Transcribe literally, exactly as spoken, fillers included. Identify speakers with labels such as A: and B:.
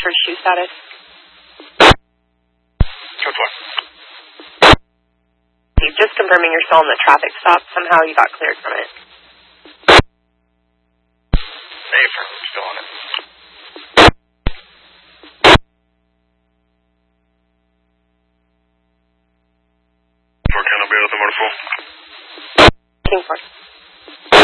A: for shoe status?
B: Which one?
A: Just confirming you're still in the traffic stop. Somehow you got cleared from it.
B: Hey, sir, I'm still on it. ¿Por qué no veo el número full?
A: King Force.